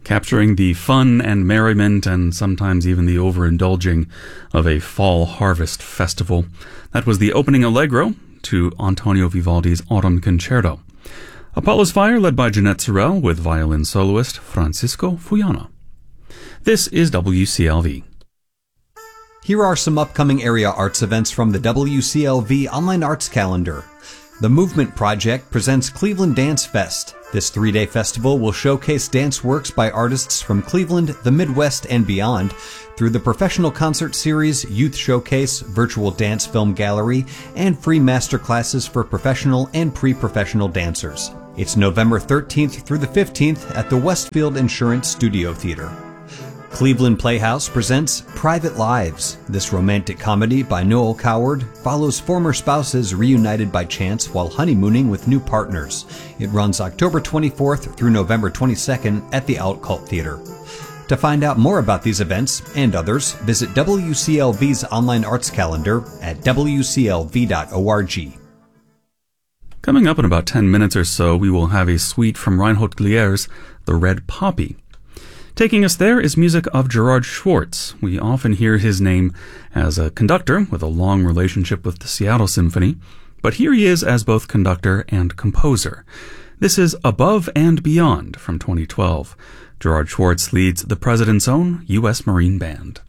capturing the fun and merriment and sometimes even the overindulging of a fall harvest festival. That was the opening allegro to Antonio Vivaldi's Autumn Concerto. Apollo's Fire, led by Jeanette Sorel with violin soloist Francisco Fuyana. This is WCLV. Here are some upcoming area arts events from the WCLV Online Arts Calendar. The Movement Project presents Cleveland Dance Fest. This 3-day festival will showcase dance works by artists from Cleveland, the Midwest, and beyond through the professional concert series, youth showcase, virtual dance film gallery, and free master classes for professional and pre-professional dancers. It's November 13th through the 15th at the Westfield Insurance Studio Theater. Cleveland Playhouse presents Private Lives. This romantic comedy by Noel Coward follows former spouses reunited by chance while honeymooning with new partners. It runs October 24th through November 22nd at the Outcult Theater. To find out more about these events and others, visit WCLV's online arts calendar at wclv.org. Coming up in about 10 minutes or so, we will have a suite from Reinhold Glier's The Red Poppy. Taking us there is music of Gerard Schwartz. We often hear his name as a conductor with a long relationship with the Seattle Symphony, but here he is as both conductor and composer. This is Above and Beyond from 2012. Gerard Schwartz leads the President's Own U.S. Marine Band.